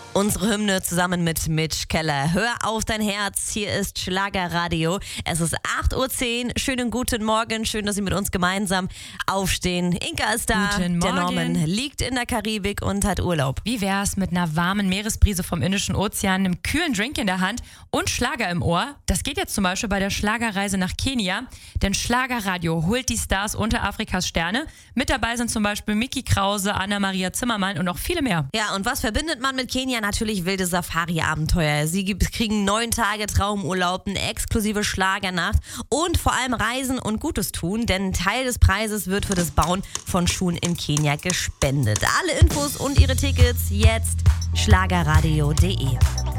Unsere Hymne zusammen mit Mitch Keller. Hör auf dein Herz, hier ist Schlagerradio. Es ist 8:10 Uhr. Schönen guten Morgen, schön, dass Sie mit uns gemeinsam aufstehen. Inka ist da, Guten Morgen. Der Norman liegt in der Karibik und hat Urlaub. Wie wär's mit einer warmen Meeresbrise vom Indischen Ozean, einem kühlen Drink in der Hand und Schlager im Ohr? Das geht jetzt zum Beispiel bei der Schlagerreise nach Kenia, denn Schlagerradio holt die Stars unter Afrikas Sterne. Mit dabei sind zum Beispiel Micky Krause, Anna-Maria Zimmermann und noch viele mehr. Ja, und was verbindet man mit Kenia? Natürlich wilde Safari-Abenteuer. Sie kriegen 9 Tage Traumurlaub, eine exklusive Schlagernacht und vor allem Reisen und Gutes tun, denn ein Teil des Preises wird für das Bauen von Schulen in Kenia gespendet. Alle Infos und ihre Tickets jetzt schlagerradio.de.